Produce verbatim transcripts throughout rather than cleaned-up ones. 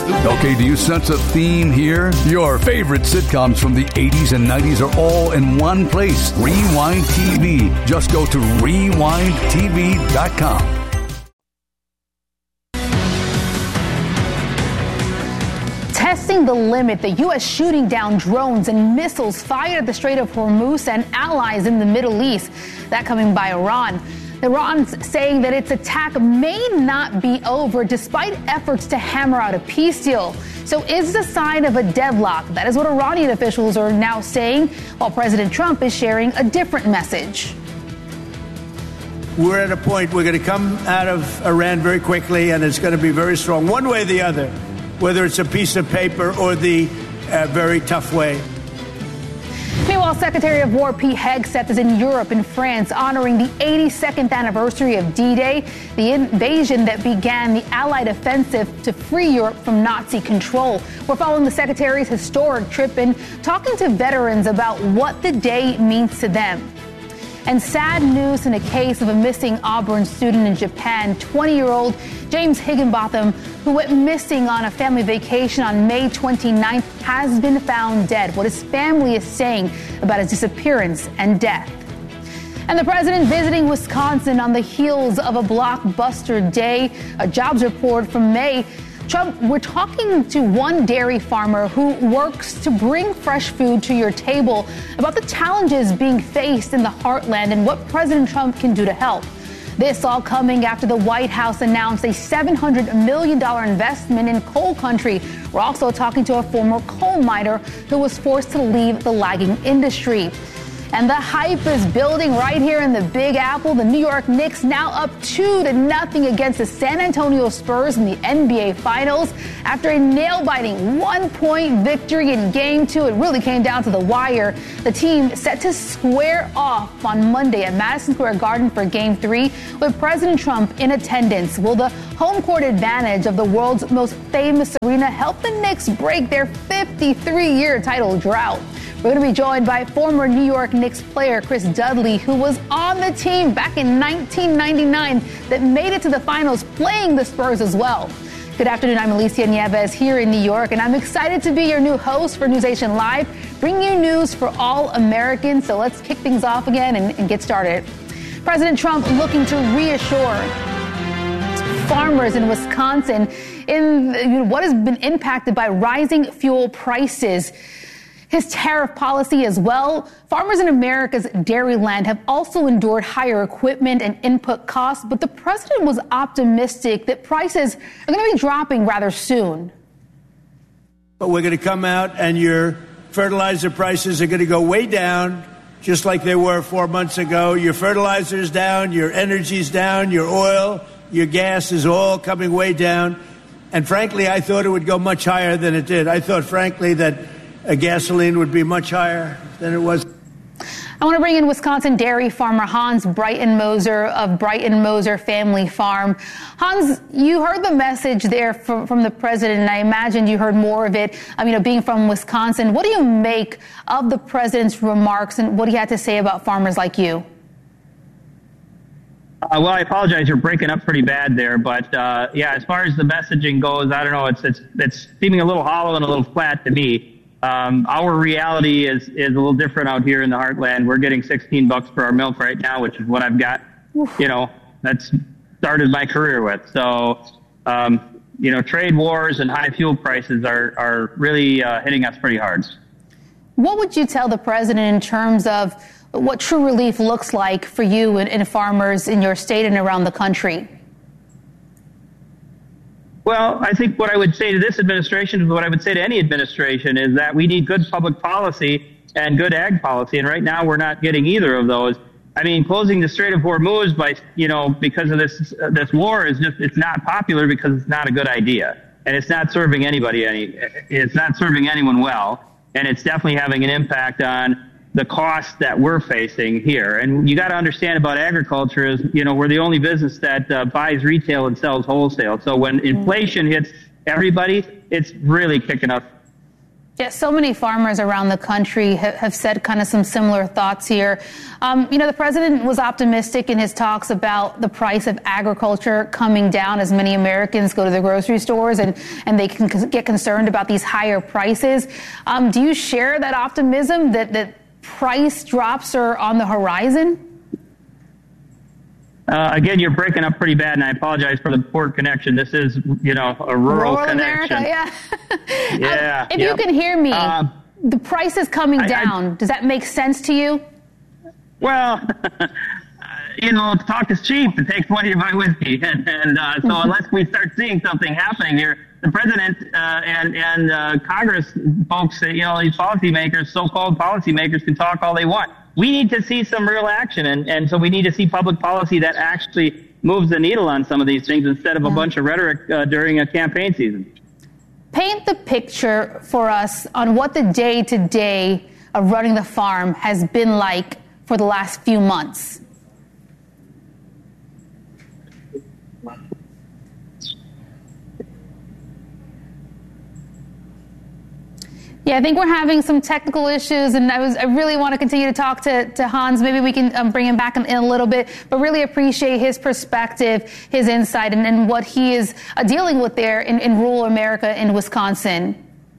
Okay, do you sense a theme here? Your favorite sitcoms from the eighties and nineties are all in one place. Rewind T V. Just go to rewind t v dot com. Testing the limit, the U S shooting down drones and missiles fired at the Strait of Hormuz and allies in the Middle East. That coming by Iran. Iran's saying that its attack may not be over despite efforts to hammer out a peace deal. So is this a sign of a deadlock? That is what Iranian officials are now saying, while President Trump is sharing a different message. We're at a point we're going to come out of Iran very quickly, and it's going to be very strong, one way or the other, whether it's a piece of paper or the uh, very tough way. Meanwhile, Secretary of War Pete Hegseth is in Europe and France honoring the eighty-second anniversary of D-Day, the invasion that began the Allied offensive to free Europe from Nazi control. We're following the Secretary's historic trip and talking to veterans about what the day means to them. And sad news in a case of a missing Auburn student in Japan, twenty-year-old James Higginbotham, who went missing on a family vacation on May twenty-ninth, has been found dead. What his family is saying about his disappearance and death. And the president visiting Wisconsin on the heels of a blockbuster day, a jobs report from May. Trump, we're talking to one dairy farmer who works to bring fresh food to your table about the challenges being faced in the heartland and what President Trump can do to help. This all coming after the White House announced a seven hundred million dollars investment in coal country. We're also talking to a former coal miner who was forced to leave the lagging industry. And the hype is building right here in the Big Apple. The New York Knicks now up two to nothing against the San Antonio Spurs in the N B A Finals. After a nail-biting one-point victory in Game two, it really came down to the wire. The team set to square off on Monday at Madison Square Garden for Game three with President Trump in attendance. Will the home court advantage of the world's most famous arena help the Knicks break their fifty-three-year title drought? We're going to be joined by former New York Knicks player Chris Dudley, who was on the team back in nineteen ninety-nine that made it to the finals playing the Spurs as well. Good afternoon. I'm Alicia Nieves here in New York, and I'm excited to be your new host for NewsNation Live, bringing you news for all Americans. So let's kick things off again and, and get started. President Trump looking to reassure farmers in Wisconsin in you know, what has been impacted by rising fuel prices. His tariff policy as well. Farmers in America's dairy land have also endured higher equipment and input costs, but the president was optimistic that prices are going to be dropping rather soon. But we're going to come out and your fertilizer prices are going to go way down, just like they were four months ago. Your fertilizer's down, your energy's down, your oil, your gas is all coming way down. And frankly, I thought it would go much higher than it did. I thought, frankly, that a gasoline would be much higher than it was. I want to bring in Wisconsin dairy farmer Hans Breitenmoser of Breitenmoser Family Farm. Hans, you heard the message there from, from the president, and I imagine you heard more of it. I mean, being from Wisconsin, what do you make of the president's remarks and what he had to say about farmers like you? Uh, well, I apologize. You're breaking up pretty bad there. But, uh, yeah, as far as the messaging goes, I don't know. It's, it's, it's seeming a little hollow and a little flat to me. Um, our reality is, is a little different out here in the heartland. We're getting sixteen bucks for our milk right now, which is what I've got, you know, that's started my career with. So, um, you know, trade wars and high fuel prices are, are really uh, hitting us pretty hard. What would you tell the president in terms of what true relief looks like for you and, and farmers in your state and around the country? Well, I think what I would say to this administration is what I would say to any administration is that we need good public policy and good ag policy. And right now we're not getting either of those. I mean, closing the Strait of Hormuz by, you know, because of this, uh, this war is just, it's not popular because it's not a good idea. And it's not serving anybody any, it's not serving anyone well. And it's definitely having an impact on the costs that we're facing here. And you got to understand about agriculture is, you know, we're the only business that uh, buys retail and sells wholesale. So when inflation hits everybody, it's really kicking us Yeah, so many farmers around the country have, have said kind of some similar thoughts here. Um, you know, the president was optimistic in his talks about the price of agriculture coming down as many Americans go to the grocery stores and, and they can get concerned about these higher prices. Um, do you share that optimism that, that price drops are on the horizon? Uh, again, you're breaking up pretty bad, and I apologize for the poor connection. This is, you know, a rural, rural connection. America, yeah. yeah. Um, if yep. you can hear me, uh, the price is coming I, down. I, Does that make sense to you? Well, you know, talk is cheap. It takes money to buy whiskey. And, and uh, so unless we start seeing something happening here, the president uh, and, and uh, Congress folks, you know, these policymakers, so-called policymakers, can talk all they want. We need to see some real action, and, and so we need to see public policy that actually moves the needle on some of these things instead of yeah. a bunch of rhetoric uh, during a campaign season. Paint the picture for us on what the day-to-day of running the farm has been like for the last few months. Yeah, I think we're having some technical issues, and I was I really want to continue to talk to, to Hans. Maybe we can um, bring him back in, in a little bit, but really appreciate his perspective, his insight, and, and what he is uh, dealing with there in, in rural America in Wisconsin.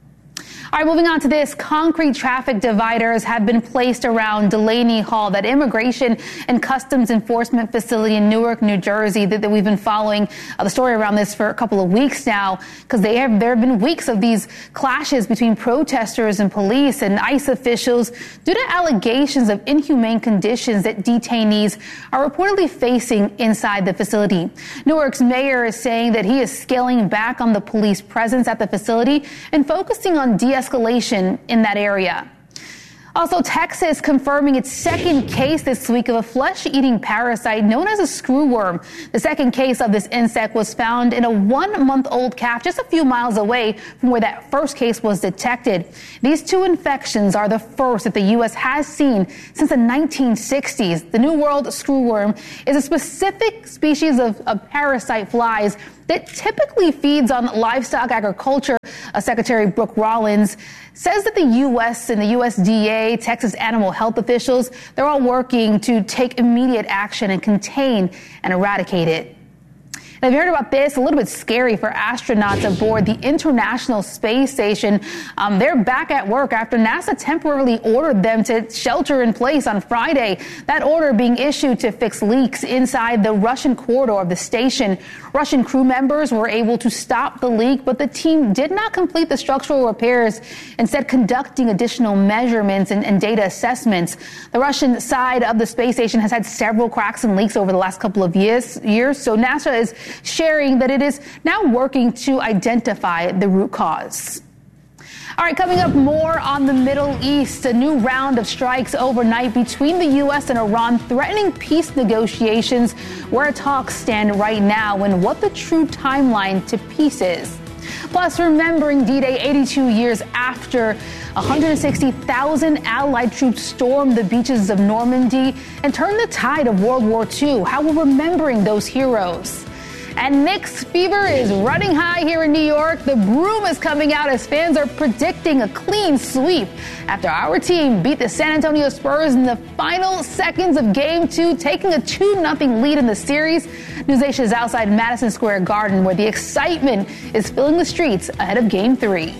All right, moving on to this. Concrete traffic dividers have been placed around Delaney Hall, that immigration and customs enforcement facility in Newark, New Jersey, that, that we've been following uh, the story around this for a couple of weeks now, because they have there have been weeks of these clashes between protesters and police and ICE officials due to allegations of inhumane conditions that detainees are reportedly facing inside the facility. Newark's mayor is saying that he is scaling back on the police presence at the facility and focusing on de-escalation escalation in that area. Also, Texas confirming its second case this week of a flesh-eating parasite known as a screwworm. The second case of this insect was found in a one-month-old calf just a few miles away from where that first case was detected. These two infections are the first that the U S has seen since the nineteen sixties. The New World screwworm is a specific species of, of parasite flies that typically feeds on livestock agriculture. Uh, Secretary Brooke Rollins says that the U S and the U S D A, Texas animal health officials, they're all working to take immediate action and contain and eradicate it. Now, have you heard about this? A little bit scary for astronauts aboard the International Space Station. Um, they're back at work after NASA temporarily ordered them to shelter in place on Friday. That order being issued to fix leaks inside the Russian corridor of the station. Russian crew members were able to stop the leak, but the team did not complete the structural repairs, instead conducting additional measurements and, and data assessments. The Russian side of the space station has had several cracks and leaks over the last couple of years, years so NASA is sharing that it is now working to identify the root cause. All right, coming up, more on the Middle East. A new round of strikes overnight between the U S and Iran, threatening peace negotiations. Where talks stand right now and what the true timeline to peace is. Plus, remembering D-Day eighty-two years after one hundred sixty thousand Allied troops stormed the beaches of Normandy and turned the tide of World War Two. How we're remembering those heroes. And Knicks fever is running high here in New York. The broom is coming out as fans are predicting a clean sweep after our team beat the San Antonio Spurs in the final seconds of Game two, taking a two nothing lead in the series. NewsNation is outside Madison Square Garden, where the excitement is filling the streets ahead of Game three.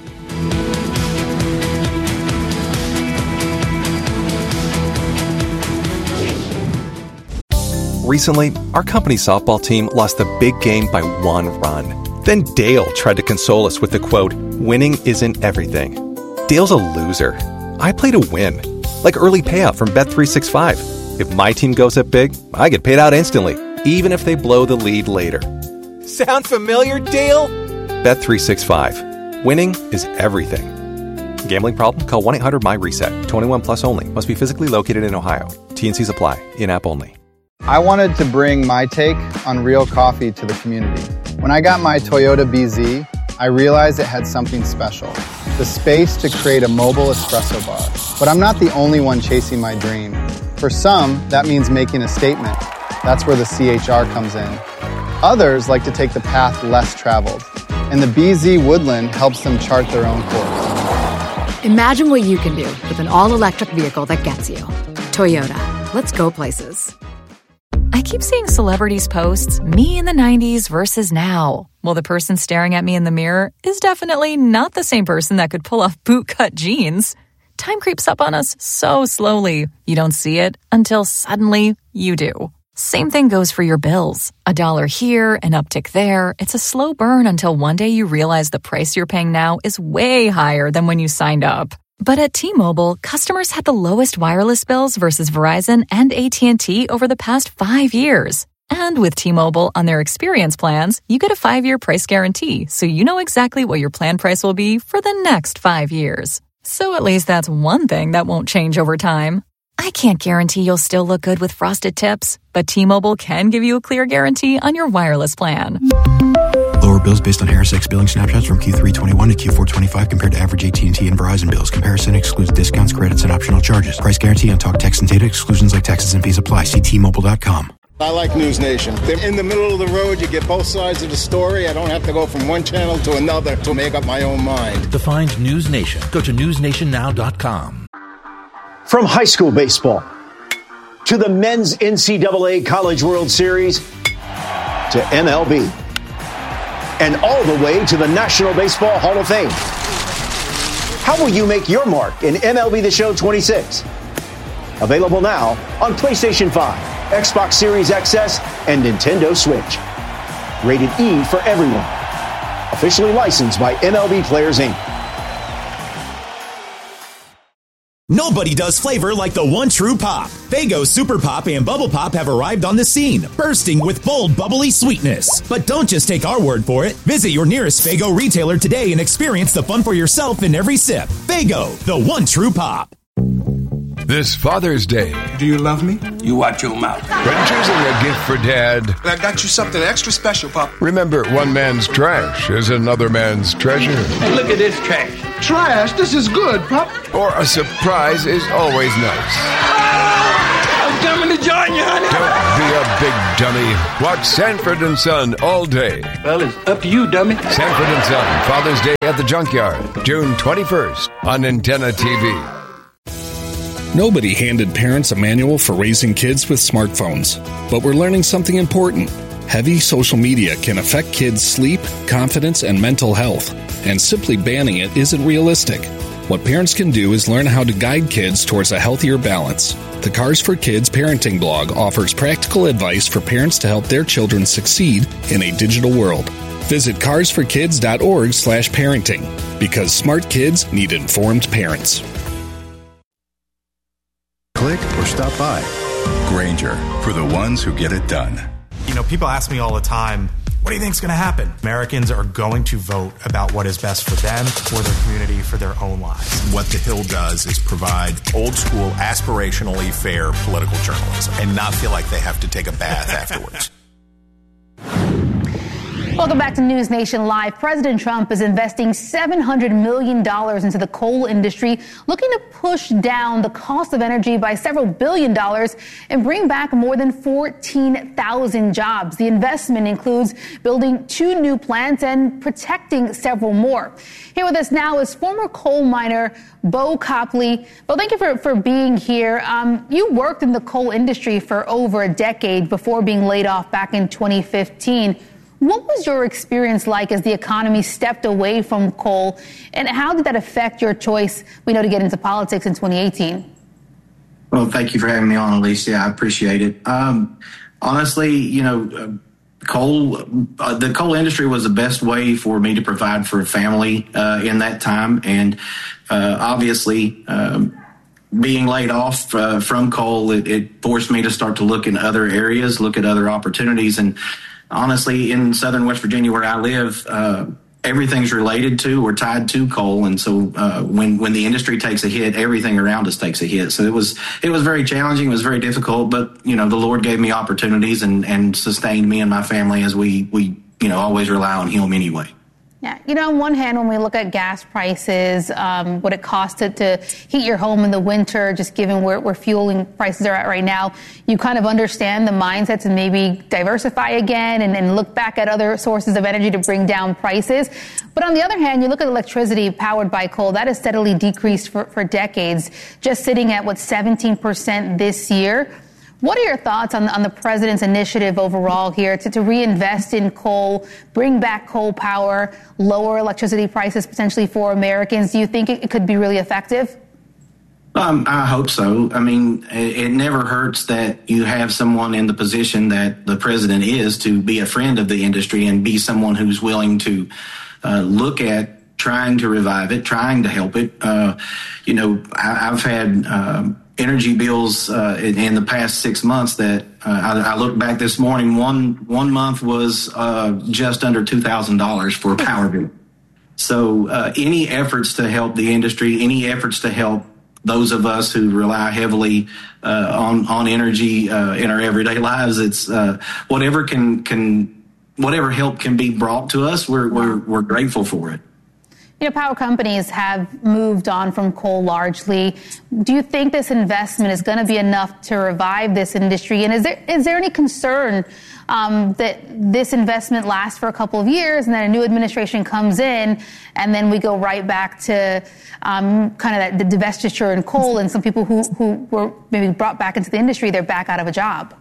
Recently, our company's softball team lost the big game by one run. Then Dale tried to console us with the quote, "Winning isn't everything." Dale's a loser. I play to win. Like early payout from Bet three sixty-five. If my team goes up big, I get paid out instantly, even if they blow the lead later. Sound familiar, Dale? Bet three sixty-five. Winning is everything. Gambling problem? Call one eight hundred my reset. twenty-one plus only. Must be physically located in Ohio. T N Cs apply. In-app only. I wanted to bring my take on real coffee to the community. When I got my Toyota B Z, I realized it had something special. The space to create a mobile espresso bar. But I'm not the only one chasing my dream. For some, that means making a statement. That's where the C H R comes in. Others like to take the path less traveled. And the B Z Woodland helps them chart their own course. Imagine what you can do with an all-electric vehicle that gets you. Toyota. Let's go places. I keep seeing celebrities posts, me in the nineties versus now. Well, the person staring at me in the mirror is definitely not the same person that could pull off bootcut jeans. Time creeps up on us so slowly. You don't see it until suddenly you do. Same thing goes for your bills. A dollar here, an uptick there. It's a slow burn until one day you realize the price you're paying now is way higher than when you signed up. But at T-Mobile, customers had the lowest wireless bills versus Verizon and A T and T over the past five years. And with T-Mobile on their experience plans, you get a five-year price guarantee, so you know exactly what your plan price will be for the next five years. So at least that's one thing that won't change over time. I can't guarantee you'll still look good with frosted tips, but T-Mobile can give you a clear guarantee on your wireless plan. Lower bills based on Harris X billing snapshots from Q three twenty-one to Q four twenty-five compared to average A T and T and Verizon bills. Comparison excludes discounts, credits, and optional charges. Price guarantee on talk, text, and data. Exclusions like taxes and fees apply. See T Mobile dot com. I like News Nation. They're in the middle of the road. You get both sides of the story. I don't have to go from one channel to another to make up my own mind. To find News Nation, go to news nation now dot com. From high school baseball to the men's N C double A College World Series to M L B and all the way to the National Baseball Hall of Fame. How will you make your mark in M L B The Show twenty-six? Available now on PlayStation five, Xbox Series X S, and Nintendo Switch. Rated E for everyone. Officially licensed by M L B Players, Incorporated. Nobody does flavor like the one true pop. Faygo Super Pop and Bubble Pop have arrived on the scene, bursting with bold, bubbly sweetness. But don't just take our word for it. Visit your nearest Faygo retailer today and experience the fun for yourself in every sip. Faygo, the one true pop. This Father's Day. Do you love me? You watch your mouth. When choosing a gift for Dad, I got you something extra special, Pop. Remember, one man's trash is another man's treasure. Hey, look at this trash. Trash? This is good, Pop. Or a surprise is always nice. Ah! I'm coming to join you, honey. Don't be a big dummy. Watch Sanford and Son all day. Well, it's up to you, dummy. Sanford and Son, Father's Day at the Junkyard, June twenty-first on Antenna T V. Nobody handed parents a manual for raising kids with smartphones, but we're learning something important. Heavy social media can affect kids' sleep, confidence, and mental health, and simply banning it isn't realistic. What parents can do is learn how to guide kids towards a healthier balance. The Cars for Kids parenting blog offers practical advice for parents to help their children succeed in a digital world. Visit cars for kids dot org slash parenting, because smart kids need informed parents. Click or stop by. Grainger, for the ones who get it done. You know, people ask me all the time, what do you think is going to happen? Americans are going to vote about what is best for them, for their community, for their own lives. What The Hill does is provide old school, aspirationally fair political journalism and not feel like they have to take a bath afterwards. Welcome back to News Nation Live. President Trump is investing seven hundred million dollars into the coal industry, looking to push down the cost of energy by several billion dollars and bring back more than fourteen thousand jobs. The investment includes building two new plants and protecting several more. Here with us now is former coal miner Bo Copley. Bo, thank you for, for being here. Um, you worked in the coal industry for over a decade before being laid off back in twenty fifteen. What was your experience like as the economy stepped away from coal, and how did that affect your choice, we know, to get into politics in twenty eighteen? Well, thank you for having me on, Alicia. I appreciate it. Um, honestly, you know, uh, coal, uh, the coal industry was the best way for me to provide for a family uh, in that time. And uh, obviously, um, being laid off uh, from coal, it, it forced me to start to look in other areas, look at other opportunities. And honestly, in southern West Virginia, where I live, uh, everything's related to or tied to coal. And so uh, when when the industry takes a hit, everything around us takes a hit. So it was it was very challenging. It was very difficult. But, you know, the Lord gave me opportunities and, and sustained me and my family as we, we, you know, always rely on him anyway. Yeah, you know, on one hand, when we look at gas prices, um, what it costs to, to heat your home in the winter, just given where, where fueling prices are at right now, you kind of understand the mindset to maybe diversify again and, and look back at other sources of energy to bring down prices. But on the other hand, you look at electricity powered by coal, that has steadily decreased for, for decades, just sitting at, what, seventeen percent this year. What are your thoughts on, on the president's initiative overall here to, to reinvest in coal, bring back coal power, lower electricity prices potentially for Americans? Do you think it, it could be really effective? Um, I hope so. I mean, it, it never hurts that you have someone in the position that the president is to be a friend of the industry and be someone who's willing to uh, look at trying to revive it, trying to help it. Uh, you know, I, I've had um, energy bills uh, in, in the past six months that uh, I, I looked back this morning. One one month was uh, just under two thousand dollars for a power bill. So uh, any efforts to help the industry, any efforts to help those of us who rely heavily uh, on on energy uh, in our everyday lives, it's uh, whatever can can whatever help can be brought to us. We're we're we're grateful for it. You know, power companies have moved on from coal largely. Do you think this investment is going to be enough to revive this industry? And is there is there any concern um, that this investment lasts for a couple of years and then a new administration comes in and then we go right back to um, kind of that, the divestiture in coal, and some people who, who were maybe brought back into the industry, they're back out of a job?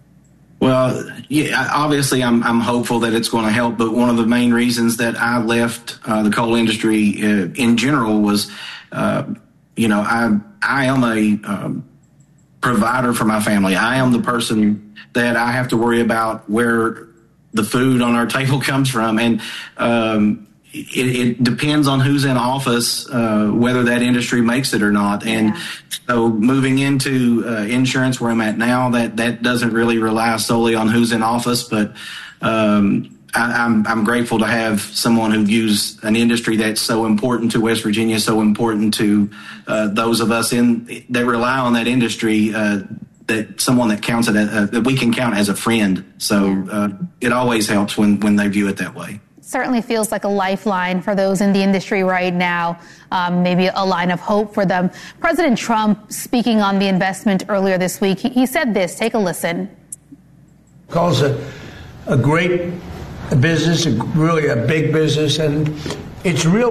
Well, yeah, obviously I'm I'm hopeful that it's going to help, but one of the main reasons that I left uh, the coal industry uh, in general was, uh, you know, I I am a um, provider for my family. I am the person that I have to worry about where the food on our table comes from, and um, it, it depends on who's in office, uh, whether that industry makes it or not. And yeah. So moving into uh, insurance where I'm at now, that, that doesn't really rely solely on who's in office, but um, I, I'm, I'm grateful to have someone who views an industry that's so important to West Virginia, so important to uh, those of us in that rely on that industry, uh, that someone that counts it, uh, that we can count as a friend. So uh, it always helps when, when they view it that way. Certainly feels like a lifeline for those in the industry right now, um, maybe a line of hope for them. President Trump, speaking on the investment earlier this week, he, he said this. Take a listen. Coal's a, a great business, a, really a big business, and it's real